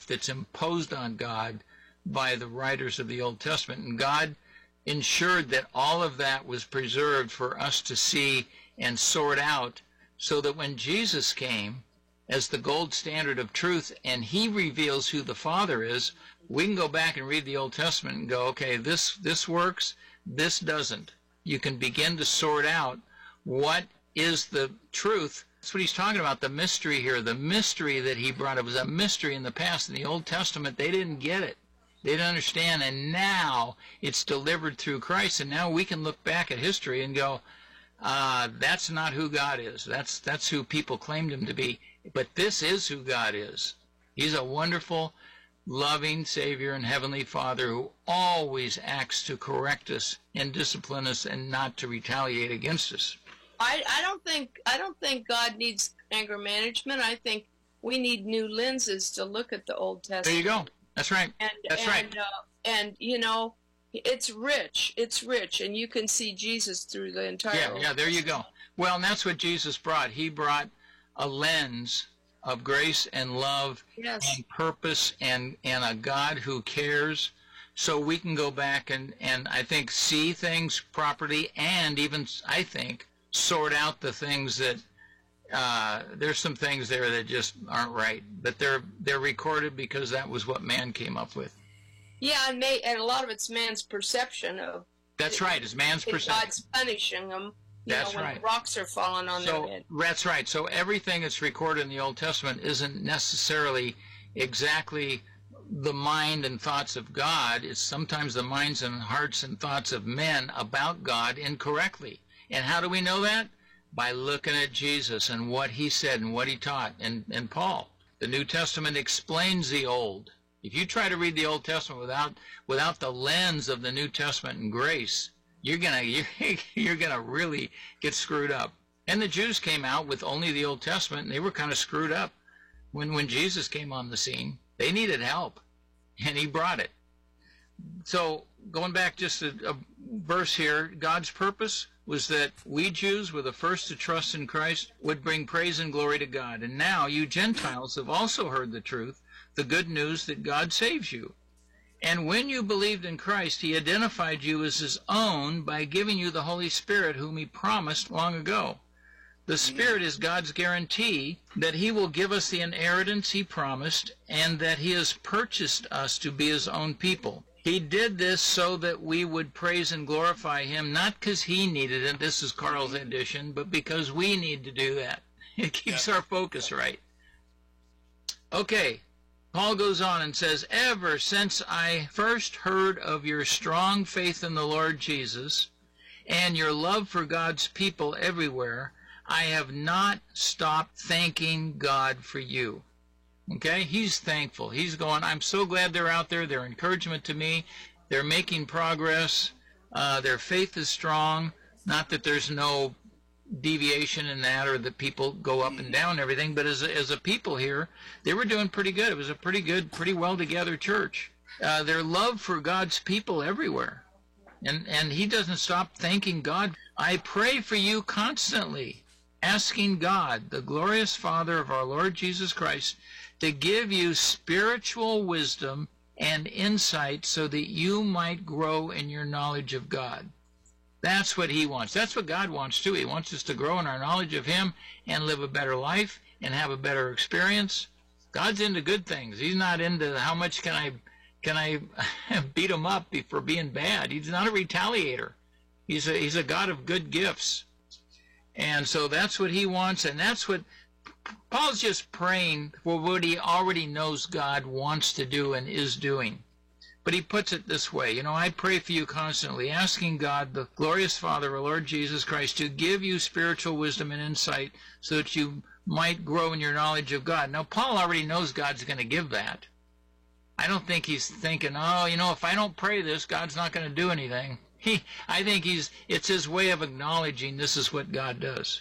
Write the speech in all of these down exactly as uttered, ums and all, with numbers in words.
that's imposed on God by the writers of the Old Testament. And God ensured that all of that was preserved for us to see and sort out, so that when Jesus came as the gold standard of truth and he reveals who the Father is, we can go back and read the Old Testament and go, okay, this, this works, this doesn't. You can begin to sort out what is the truth. That's what he's talking about, the mystery here. The mystery that he brought. It was a mystery in the past. In the Old Testament, they didn't get it. They didn't understand, and now it's delivered through Christ, and now we can look back at history and go, uh, that's not who God is. That's, that's who people claimed him to be. But this is who God is. He's a wonderful, loving Savior and Heavenly Father who always acts to correct us and discipline us and not to retaliate against us. I, I don't think I don't think God needs anger management. I think we need new lenses to look at the Old Testament. There you go. That's right. And, That's and, right. Uh, and you know, it's rich. It's rich, and you can see Jesus through the entire. Yeah, Old yeah. There you go. Well, and that's what Jesus brought. He brought a lens of grace and love, yes, and purpose, and and a God who cares. So we can go back and and I think see things properly, and even I think sort out the things that uh, there's some things there that just aren't right, but they're they're recorded because that was what man came up with. Yeah, and may, and a lot of it's man's perception of. That's it, right. It's man's perception. God's punishing them. You That's know, when right. rocks are falling on so, their head. That's right. So everything that's recorded in the Old Testament isn't necessarily exactly the mind and thoughts of God. It's sometimes the minds and hearts and thoughts of men about God incorrectly. And how do we know that? By looking at Jesus and what he said and what he taught. And, and Paul, the New Testament explains the Old. If you try to read the Old Testament without without the lens of the New Testament and grace, you're gonna you're, you're gonna really get screwed up. And the Jews came out with only the Old Testament, and they were kind of screwed up when when Jesus came on the scene. They needed help, and he brought it. So going back just a, a verse here, God's purpose was that we Jews were the first to trust in Christ, would bring praise and glory to God. And now you Gentiles have also heard the truth, the good news that God saves you. And when you believed in Christ, he identified you as his own by giving you the Holy Spirit, whom he promised long ago. The Spirit is God's guarantee that he will give us the inheritance he promised, and that he has purchased us to be his own people. He did this so that we would praise and glorify him, not because he needed it, this is Carl's addition, but because we need to do that. It keeps our focus right. Okay, Paul goes on and says, ever since I first heard of your strong faith in the Lord Jesus and your love for God's people everywhere, I have not stopped thanking God for you. Okay, he's thankful. He's going, I'm so glad they're out there. They're encouragement to me. They're making progress. Uh, their faith is strong. Not that there's no deviation in that or that people go up and down and everything, but as a, as a people here, they were doing pretty good. It was a pretty good, pretty well-together church. Uh, their love for God's people everywhere. And, and he doesn't stop thanking God. I pray for you constantly, asking God, the glorious Father of our Lord Jesus Christ, to give you spiritual wisdom and insight so that you might grow in your knowledge of God. That's what he wants. That's what God wants too. He wants us to grow in our knowledge of him and live a better life and have a better experience. God's into good things. He's not into how much can I can I beat him up for being bad. He's not a retaliator. He's a, he's a God of good gifts. And so that's what he wants, and that's what Paul's just praying for, what he already knows God wants to do and is doing. But he puts it this way, you know, I pray for you constantly, asking God, the glorious Father, our Lord Jesus Christ, to give you spiritual wisdom and insight so that you might grow in your knowledge of God. Now, Paul already knows God's going to give that. I don't think he's thinking, oh, you know, if I don't pray this, God's not going to do anything. He, I think he's, it's his way of acknowledging this is what God does.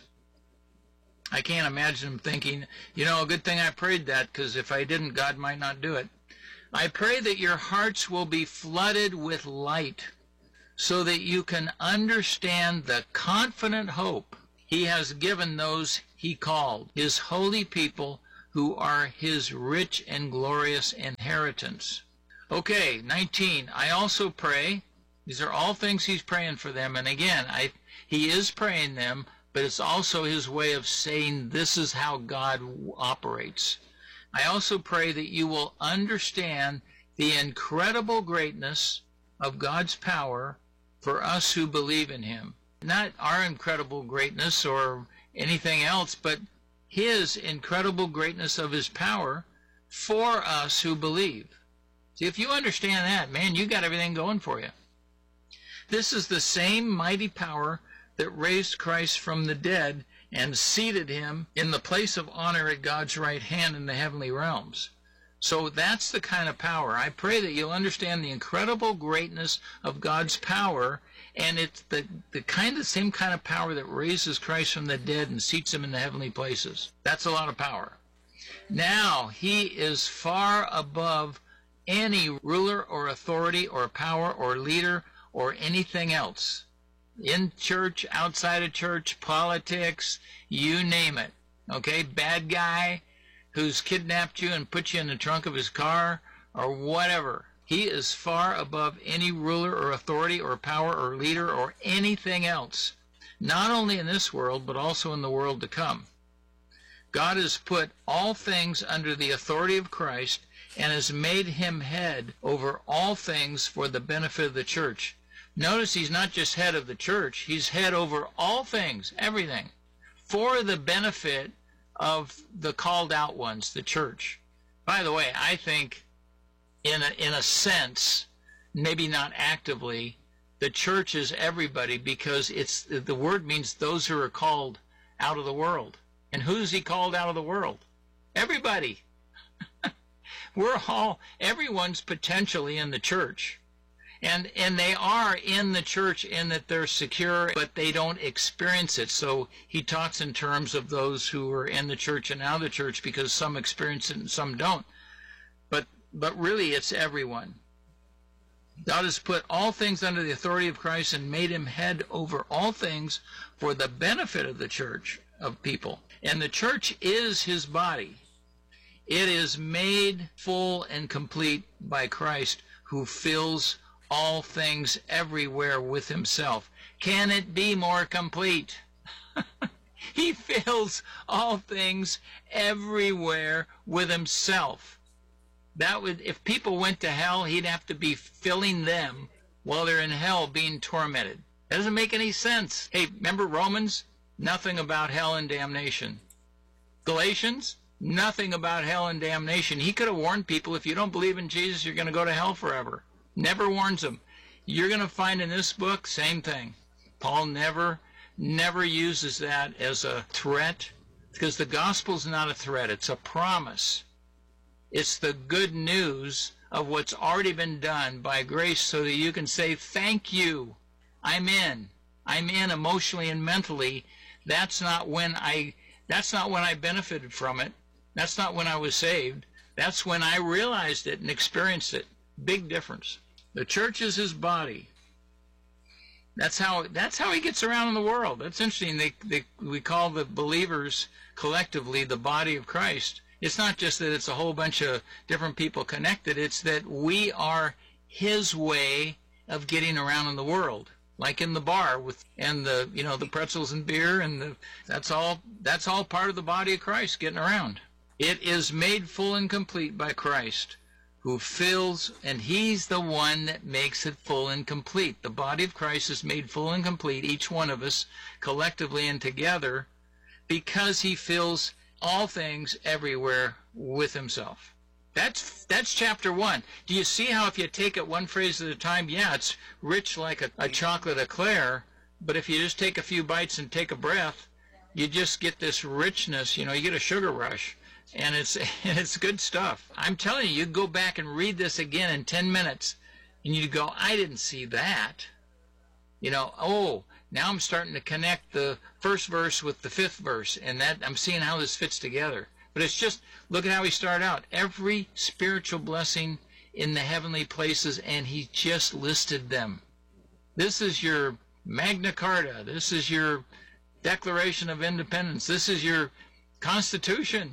I can't imagine him thinking, you know, a good thing I prayed that, because if I didn't, God might not do it. I pray that your hearts will be flooded with light so that you can understand the confident hope he has given those he called, his holy people who are his rich and glorious inheritance. Okay, nineteen. I also pray. These are all things he's praying for them. And again, I, he is praying them, but it's also his way of saying this is how God operates. I also pray that you will understand the incredible greatness of God's power for us who believe in him. Not our incredible greatness or anything else, but his incredible greatness of his power for us who believe. See, if you understand that, man, you got everything going for you. This is the same mighty power that raised Christ from the dead and seated him in the place of honor at God's right hand in the heavenly realms. So that's the kind of power. I pray that you'll understand the incredible greatness of God's power, and it's the, the kind of same kind of power that raises Christ from the dead and seats him in the heavenly places. That's a lot of power. Now, he is far above any ruler or authority or power or leader or anything else. In church, outside of church, politics, you name it. Okay, bad guy who's kidnapped you and put you in the trunk of his car or whatever. He is far above any ruler or authority or power or leader or anything else, not only in this world, but also in the world to come. God has put all things under the authority of Christ and has made him head over all things for the benefit of the church. Notice he's not just head of the church, he's head over all things, everything, for the benefit of the called out ones, the church. By the way, I think in a, in a sense, maybe not actively, the church is everybody, because it's the word means those who are called out of the world. And who's he called out of the world? Everybody. We're all, everyone's potentially in the church. And and they are in the church in that they're secure, but they don't experience it. So he talks in terms of those who are in the church and out of the church, because some experience it and some don't. But but really it's everyone. God has put all things under the authority of Christ and made him head over all things for the benefit of the church, of people. And the church is his body. It is made full and complete by Christ, who fills all things everywhere with himself. Can it be more complete? He fills all things everywhere with himself. That would, if people went to hell, he'd have to be filling them while they're in hell being tormented. That doesn't make any sense. Hey, remember Romans? Nothing about hell and damnation. Galatians? Nothing about hell and damnation. He could have warned people, if you don't believe in Jesus, you're going to go to hell forever. Never warns them. You're going to find in this book, same thing. Paul never, never uses that as a threat, because the gospel's not a threat. It's a promise. It's the good news of what's already been done by grace, so that you can say, thank you. I'm in. I'm in emotionally and mentally. That's not when I, that's not when I benefited from it. That's not when I was saved. That's when I realized it and experienced it. Big difference. The church is his body. That's how that's how he gets around in the world. That's interesting. They, they, we call the believers collectively the body of Christ. It's not just that it's a whole bunch of different people connected. It's that we are his way of getting around in the world, like in the bar with and the you know the pretzels and beer, and the, that's all that's all part of the body of Christ getting around. It is made full and complete by Christ, who fills, and he's the one that makes it full and complete. The body of Christ is made full and complete, each one of us, collectively and together, because he fills all things everywhere with himself. That's that's chapter one. Do you see how if you take it one phrase at a time, yeah, it's rich like a, a chocolate eclair, but if you just take a few bites and take a breath, you just get this richness, you know, you get a sugar rush. And it's and it's good stuff. I'm telling you, you go back and read this again in ten minutes, and you go, I didn't see that. You know, oh, now I'm starting to connect the first verse with the fifth verse, and that I'm seeing how this fits together. But it's just, look at how he started out. Every spiritual blessing in the heavenly places, and he just listed them. This is your Magna Carta. This is your Declaration of Independence. This is your Constitution.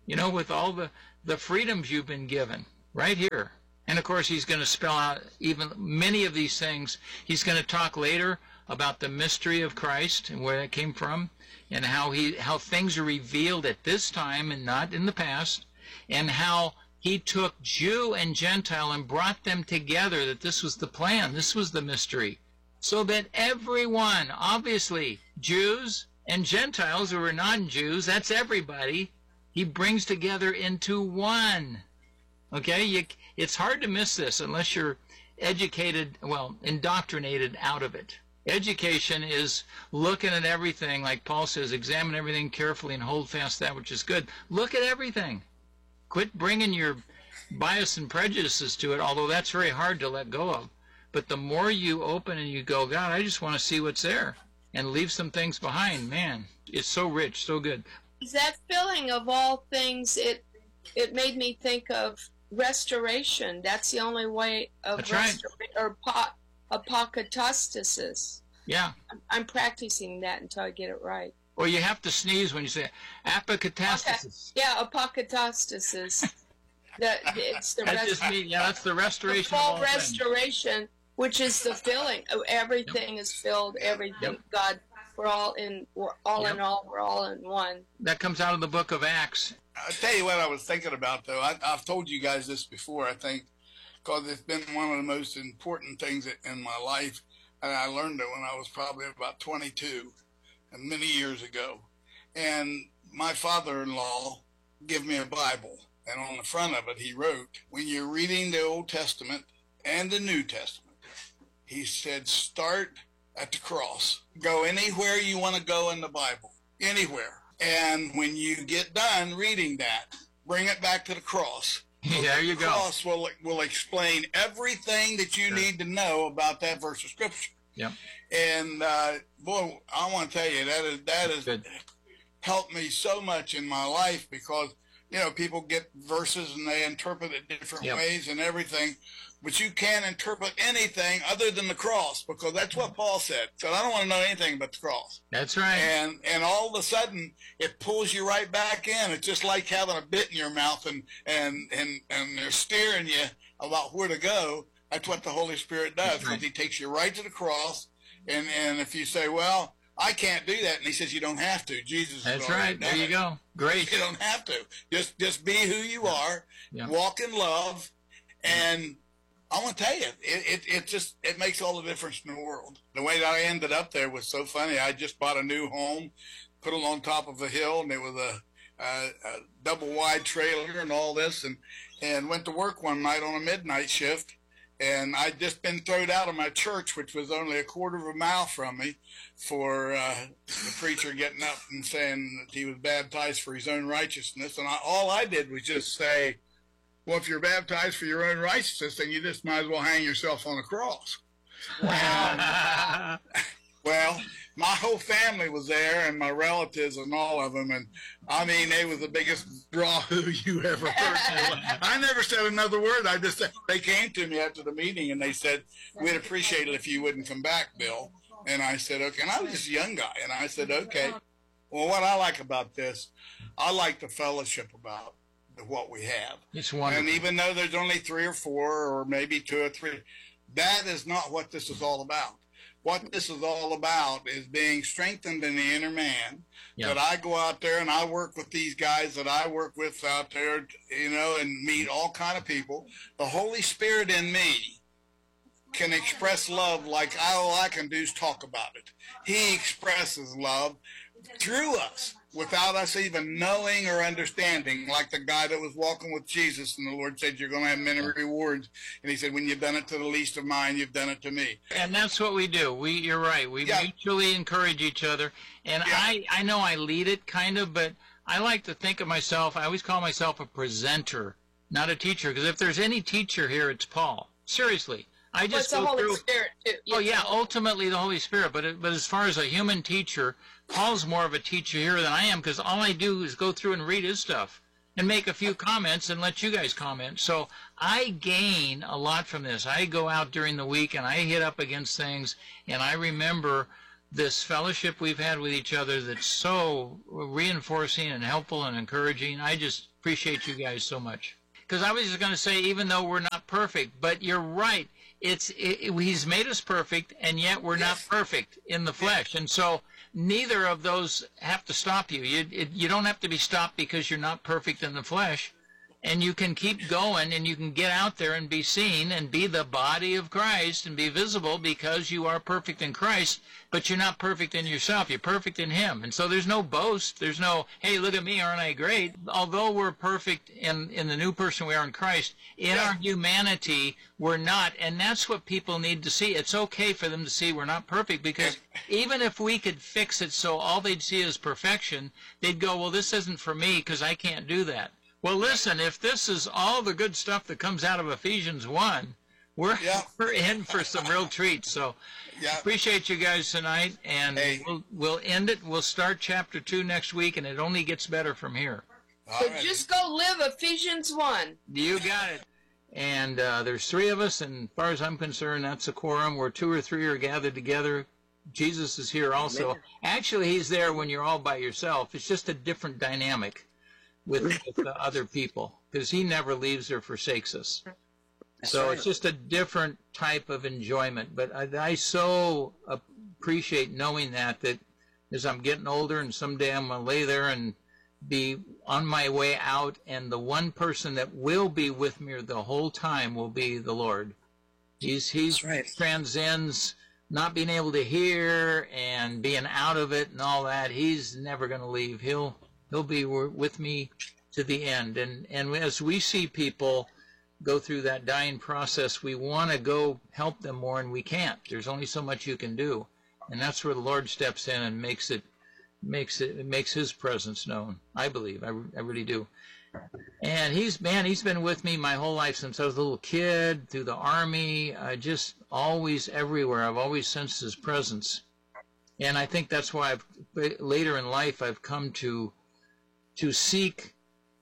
you know, with all the, the freedoms you've been given right here. And, of course, he's going to spell out even many of these things. He's going to talk later about the mystery of Christ and where that came from, and how he how things are revealed at this time and not in the past, and how he took Jew and Gentile and brought them together, that this was the plan, this was the mystery, so that everyone, obviously, Jews and Gentiles who are non-Jews, that's everybody, he brings together into one. Okay, you, it's hard to miss this unless you're educated, well, indoctrinated out of it. Education is looking at everything, like Paul says, examine everything carefully and hold fast that which is good. Look at everything. Quit bringing your bias and prejudices to it, although that's very hard to let go of. But the more you open and you go, God, I just want to see what's there, and leave some things behind, man, it's so rich, so good. That filling of all things, it it made me think of restoration. That's the only way of That's right. or po- apokatastasis. Yeah. I'm, I'm practicing that until I get it right. Or you have to sneeze when you say apokatastasis. Okay. Yeah, apokatastasis. that it's the That rest- just means, yeah, that's the restoration the of full all things. restoration, which is the filling. Oh, everything is filled. Everything, Yep. God, we're all in. We're all Yep. in all. We're all in one. That comes out of the book of Acts. I'll tell you what I was thinking about, though. I, I've told you guys this before, I think, because it's been one of the most important things in my life. And I learned it when I was probably about twenty-two, and many years ago. And my father-in-law gave me a Bible, and on the front of it he wrote, when you're reading the Old Testament and the New Testament, he said, start at the cross. Go anywhere you want to go in the Bible, anywhere. And when you get done reading that, bring it back to the cross. Yeah, there you The go. cross will, will explain everything that you Sure. need to know about that verse of Scripture. Yep. And, uh, boy, I want to tell you, that is that has Good. helped me so much in my life, because, you know, people get verses and they interpret it different Yep. ways and everything. But you can't interpret anything other than the cross, because that's what Paul said. So I don't want to know anything but the cross. That's right. And and all of a sudden, it pulls you right back in. It's just like having a bit in your mouth, and, and, and, and they're steering you about where to go. That's what the Holy Spirit does, That's because right. he takes you right to the cross. And, and if you say, well, I can't do that, and he says you don't have to. Jesus has That's already right. There done you it. go. Great. You don't have to. Just just be who you are. Yeah. Walk in love, and I want to tell you, it, it it just it makes all the difference in the world. The way that I ended up there was so funny. I just bought a new home, put it on top of a hill, and it was a, a, a double wide trailer and all this, and and went to work one night on a midnight shift. And I'd just been thrown out of my church, which was only a quarter of a mile from me, for uh, the preacher getting up and saying that he was baptized for his own righteousness. And I, all I did was just say, well, if you're baptized for your own righteousness, then you just might as well hang yourself on a cross. And, well, my whole family was there, and my relatives and all of them. And, I mean, they was the biggest draw who you ever heard. I never said another word. I just said, they came to me after the meeting, and they said, we'd appreciate it if you wouldn't come back, Bill. And I said, okay. And I was just a young guy. And I said, okay. Well, what I like about this, I like the fellowship about what we have. It's wonderful. And even though there's only three or four or maybe two or three, that is not what this is all about. What this is all about is being strengthened in the inner man. Yeah. That I go out there and I work with these guys that I work with out there, you know, and meet all kind of people. The Holy Spirit in me can express love like all I can do is talk about it. He expresses love through us without us even knowing or understanding, like the guy that was walking with Jesus, and the Lord said, you're going to have many rewards. And he said, when you've done it to the least of mine, you've done it to me. And that's what we do. We, you're right. We Yeah. mutually encourage each other. And Yeah. I, I know I lead it kind of, but I like to think of myself, I always call myself a presenter, not a teacher. Because if there's any teacher here, it's Paul. Seriously. I Well, just it's the go Holy through. Spirit too. Oh yeah, ultimately the Holy Spirit. But it, but as far as a human teacher, Paul's more of a teacher here than I am, because all I do is go through and read his stuff and make a few comments and let you guys comment. So I gain a lot from this. I go out during the week and I hit up against things, and I remember this fellowship we've had with each other that's so reinforcing and helpful and encouraging. I just Appreciate you guys so much. Because I was just going to say, even though we're not perfect, but you're right. It's it, He's made us perfect, and yet we're not perfect in the flesh. And so neither of those have to stop you. You it, you don't have to be stopped because you're not perfect in the flesh. And you can keep going, and you can get out there and be seen and be the body of Christ and be visible because you are perfect in Christ, but you're not perfect in yourself. You're perfect in Him. And so there's no boast. There's no, hey, look at me, aren't I great? Although we're perfect in, in the new person we are in Christ, in our humanity, we're not. And that's what people need to see. It's okay for them to see we're not perfect, because even if we could fix it so all they'd see is perfection, they'd go, well, this isn't for me because I can't do that. Well, listen, if this is all the good stuff that comes out of Ephesians one, we're, yeah. we're in for some real treats. So yeah. Appreciate you guys tonight, and hey. we'll, we'll end it. We'll start chapter two next week, and it only gets better from here. So right. Just go live Ephesians one. You got it. And uh, there's three of us, and as far as I'm concerned, that's a quorum where two or three are gathered together. Jesus is here also. Amen. Actually, He's there when you're all by yourself. It's just a different dynamic with, with the other people, because He never leaves or forsakes us. That's so right. It's just a different type of enjoyment. But I, I so appreciate knowing that, that as I'm getting older and someday I'm going to lay there and be on my way out, and the one person that will be with me the whole time will be the Lord. He's He's right. transcends not being able to hear and being out of it and all that. He's never going to leave. He'll He'll be with me to the end. And, and as we see people go through that dying process, we want to go help them more, and we can't. There's only so much you can do. And that's where the Lord steps in and makes it, makes it, it makes His presence known. I believe. I, I really do. And he's, man, he's been with me my whole life since I was a little kid, through the Army, uh, just always everywhere. I've always sensed His presence. And I think that's why I've, later in life I've come to to seek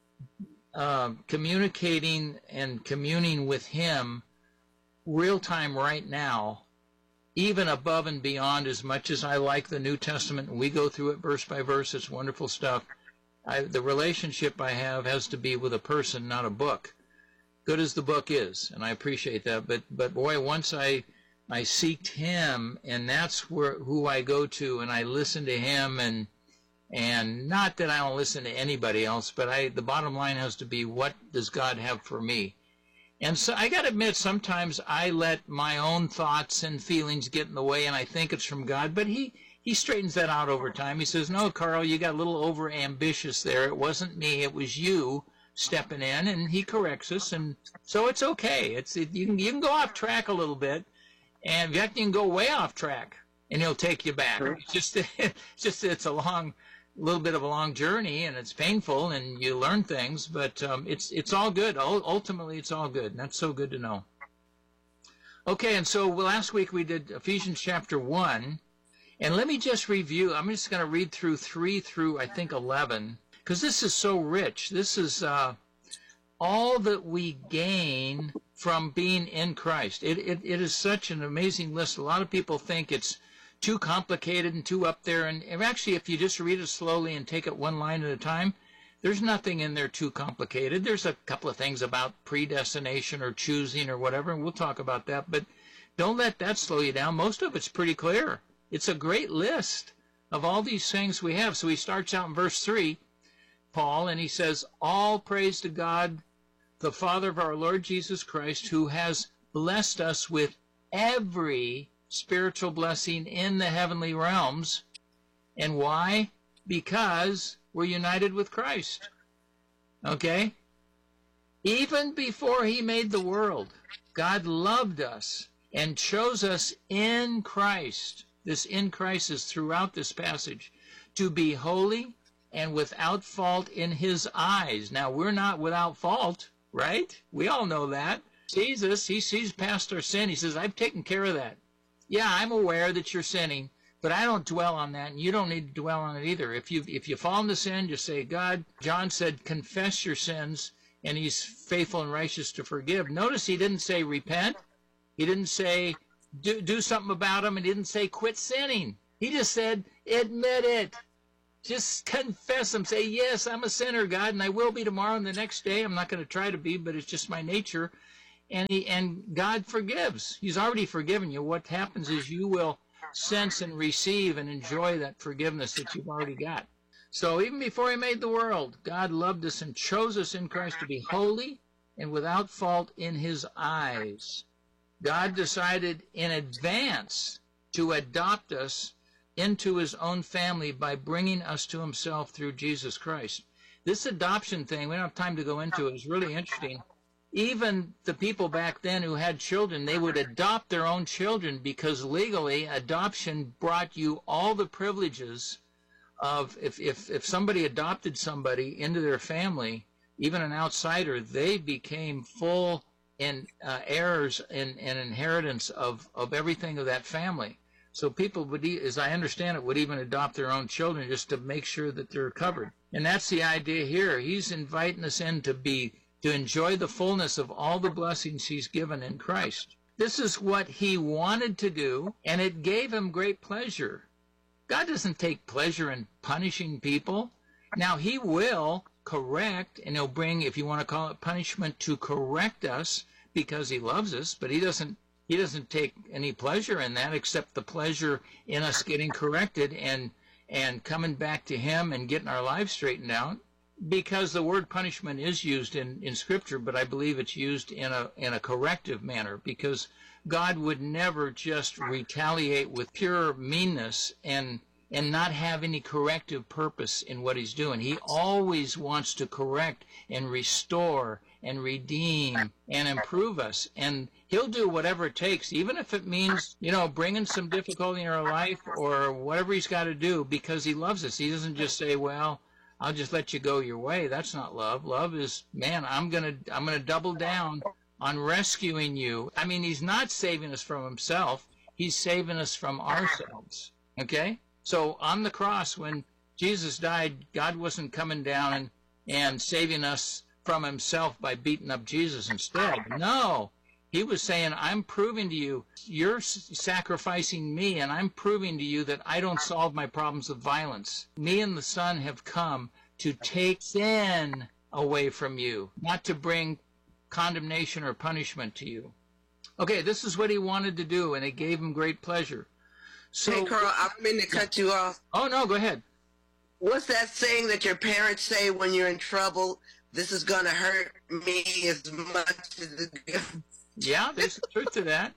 uh, communicating and communing with Him real time right now, even above and beyond. As much as I like the New Testament, and we go through it verse by verse, it's wonderful stuff. I, the relationship I have has to be with a person, not a book. Good as the book is, and I appreciate that. But but boy, once I I seeked Him, and that's where who I go to, and I listen to Him, and and not that I don't listen to anybody else, but I the bottom line has to be, what does God have for me? And so I got to admit, sometimes I let my own thoughts and feelings get in the way, and I think it's from God, but He. He straightens that out over time. He says, no, Carl, you got a little over-ambitious there. It wasn't me. It was you stepping in, and He corrects us. And so it's okay. It's it, you can you can go off track a little bit, and in fact, you can go way off track, and He'll take you back. Sure. It's just, it's just it's a long, little bit of a long journey, and it's painful, and you learn things, but um, it's it's all good. Ultimately, it's all good, and that's so good to know. Okay, and so last week we did Ephesians chapter one. And let me just review. I'm just going to read through three through, I think, eleven, because this is so rich. This is uh, all that we gain from being in Christ. It, it It is such an amazing list. A lot of people think it's too complicated and too up there. And actually, if you just read it slowly and take it one line at a time, there's nothing in there too complicated. There's a couple of things about predestination or choosing or whatever, and we'll talk about that. But don't let that slow you down. Most of it's pretty clear. It's a great list of all these things we have. So he starts out in verse three, Paul, and he says, all praise to God, the Father of our Lord Jesus Christ, who has blessed us with every spiritual blessing in the heavenly realms. And why? Because we're united with Christ. Okay? Even before He made the world, God loved us and chose us in Christ. This in Christ is throughout this passage, to be holy and without fault in His eyes. Now, we're not without fault, right? We all know that. Jesus, He sees past our sin. He says, I've taken care of that. Yeah, I'm aware that you're sinning, but I don't dwell on that, and you don't need to dwell on it either. If you if you fall into sin, just say, God, John said, confess your sins, and He's faithful and righteous to forgive. Notice He didn't say repent. He didn't say Do, do something about them, and he didn't say quit sinning. He just said admit it. just confess them. Say, yes, I'm a sinner, God, and I will be tomorrow and the next day. I'm not going to try to be, but it's just my nature. And he, and God forgives. He's already forgiven you. What happens is you will sense and receive and enjoy that forgiveness that you've already got. So even before he made the world, God loved us and chose us in Christ to be holy and without fault in his eyes. God decided in advance to adopt us into his own family by bringing us to himself through Jesus Christ. This adoption thing, we don't have time to go into it, is really interesting. Even the people back then who had children, they would adopt their own children because legally adoption brought you all the privileges of, if, if, if somebody adopted somebody into their family, even an outsider, they became full in uh, heirs and, and inheritance of, of everything of that family. So people would, as I understand it, would even adopt their own children just to make sure that they're covered. And that's the idea here. He's inviting us in to be, to enjoy the fullness of all the blessings he's given in Christ. This is what he wanted to do, and it gave him great pleasure. God doesn't take pleasure in punishing people. Now, he will correct, and he'll bring, if you want to call it punishment, to correct us because he loves us, but he doesn't he doesn't take any pleasure in that except the pleasure in us getting corrected and and coming back to him and getting our lives straightened out. Because the word punishment is used in, in Scripture, but I believe it's used in a in a corrective manner, because God would never just retaliate with pure meanness and and not have any corrective purpose in what he's doing. He always wants to correct and restore and redeem and improve us. And he'll do whatever it takes, even if it means, you know, bringing some difficulty in our life or whatever he's got to do, because he loves us. He doesn't just say, well, I'll just let you go your way. That's not love. Love is, man, I'm going to I'm going to double down on rescuing you. I mean, he's not saving us from himself. He's saving us from ourselves. Okay? So on the cross, when Jesus died, God wasn't coming down and, and saving us from himself by beating up Jesus instead. No. He was saying, I'm proving to you, you're sacrificing me, and I'm proving to you that I don't solve my problems with violence. Me and the Son have come to take sin away from you, not to bring condemnation or punishment to you. Okay, this is what he wanted to do, and it gave him great pleasure. So, hey, Carl, I don't mean to cut you off. Oh, no, go ahead. What's that saying that your parents say when you're in trouble? This is going to hurt me as much as it goes. Yeah, there's truth to that.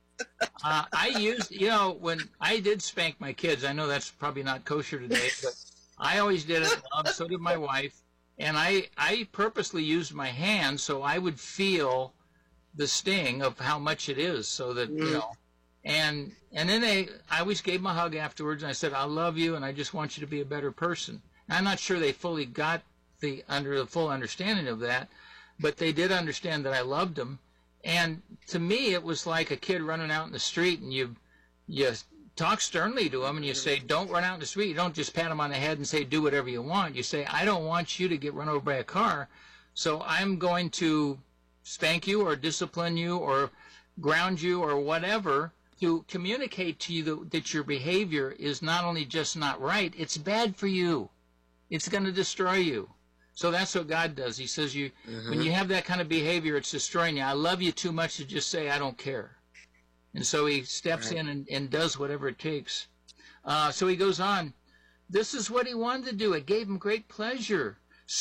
Uh, I used, you know, when I did spank my kids, I know that's probably not kosher today, but I always did it. Um, so did my wife. And I, I purposely used my hand so I would feel the sting of how much it is, so that, you know. And and then they, I always gave them a hug afterwards, and I said, I love you, and I just want you to be a better person. And I'm not sure they fully got the under the full understanding of that, but they did understand that I loved them. And to me, it was like a kid running out in the street, and you you talk sternly to him, and you say, don't run out in the street. You don't just pat him on the head and say, do whatever you want. You say, I don't want you to get run over by a car, so I'm going to spank you or discipline you or ground you or whatever to communicate to you that, that your behavior is not only just not right, it's bad for you. It's going to destroy you. So that's what God does. He says, you mm-hmm. when you have that kind of behavior, it's destroying you. I love you too much to just say, I don't care. And so he steps right in and, and does whatever it takes. Uh, so he goes on. This is what he wanted to do. It gave him great pleasure.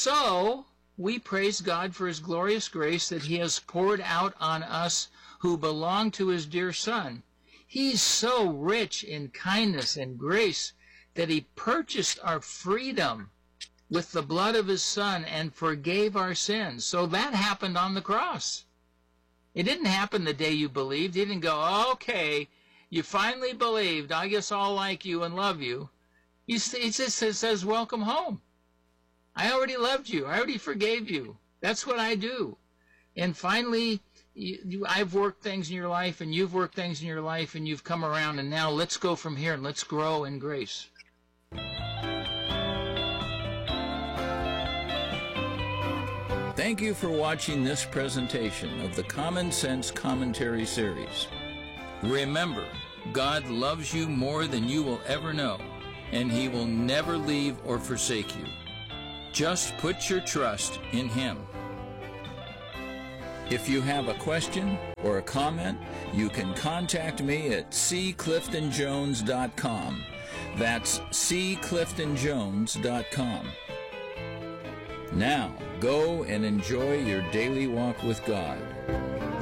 So we praise God for his glorious grace that he has poured out on us who belong to his dear Son. He's so rich in kindness and grace that he purchased our freedom with the blood of his Son and forgave our sins. So that happened on the cross. It didn't happen the day you believed. He didn't go, okay, you finally believed. I guess I'll like you and love you. He, he just says, welcome home. I already loved you. I already forgave you. That's what I do. And finally, you, you, I've worked things in your life, and you've worked things in your life, and you've come around, and now let's go from here and let's grow in grace. Thank you for watching this presentation of the Common Sense Commentary Series. Remember, God loves you more than you will ever know, and He will never leave or forsake you. Just put your trust in Him. If you have a question or a comment, you can contact me at c clifton jones dot com. That's c clifton jones dot com. Now, go and enjoy your daily walk with God.